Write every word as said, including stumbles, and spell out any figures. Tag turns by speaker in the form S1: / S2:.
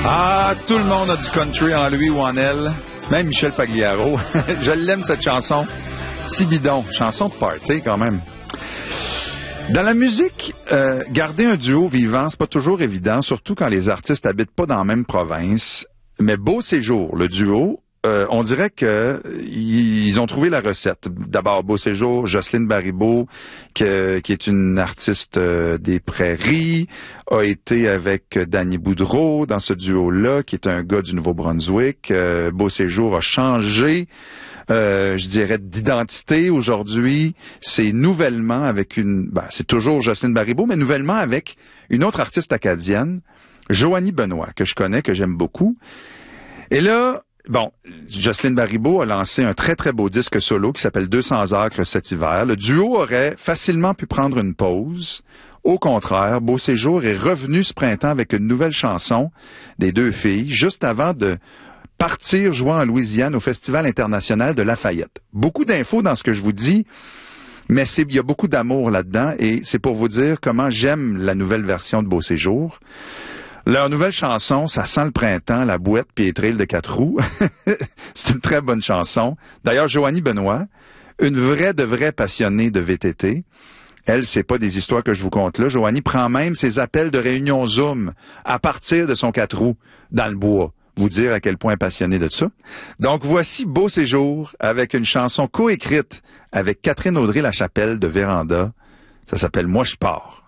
S1: Ah, tout le monde a du country en lui ou en elle. Même Michel Pagliaro. Je l'aime, cette chanson. Petit bidon. Chanson de party, quand même. Dans la musique, euh, garder un duo vivant, c'est pas toujours évident, surtout quand les artistes habitent pas dans la même province. Mais Beau Séjour, le duo, euh, on dirait que ils ont trouvé la recette. D'abord, Beau Séjour, Jocelyne Baribeau, que, qui est une artiste euh, des Prairies, a été avec Danny Boudreau dans ce duo-là, qui est un gars du Nouveau-Brunswick. Euh, Beau Séjour a changé. Euh, je dirais d'identité aujourd'hui, c'est nouvellement avec une, ben, c'est toujours Jocelyne Baribeau, mais nouvellement avec une autre artiste acadienne, Joanie Benoît, que je connais, que j'aime beaucoup. Et là, bon, Jocelyne Baribeau a lancé un très très beau disque solo qui s'appelle deux cents acres cet hiver. Le duo aurait facilement pu prendre une pause. Au contraire, Beau Séjour est revenu ce printemps avec une nouvelle chanson des deux filles, juste avant de partir jouer en Louisiane au Festival international de Lafayette. Beaucoup d'infos dans ce que je vous dis, mais c'est, il y a beaucoup d'amour là-dedans et c'est pour vous dire comment j'aime la nouvelle version de Beau Séjour. Leur nouvelle chanson, ça sent le printemps, la bouette puis les trails de quatre roues. C'est une très bonne chanson. D'ailleurs, Joanie Benoît, une vraie de vraie passionnée de V T T. Elle, c'est pas des histoires que je vous conte là. Joanie prend même ses appels de réunion Zoom à partir de son quatre roues dans le bois. Vous dire à quel point passionné de ça. Donc voici Beau Séjour avec une chanson coécrite avec Catherine Audrey-Lachapelle de Véranda. Ça s'appelle Moi je pars.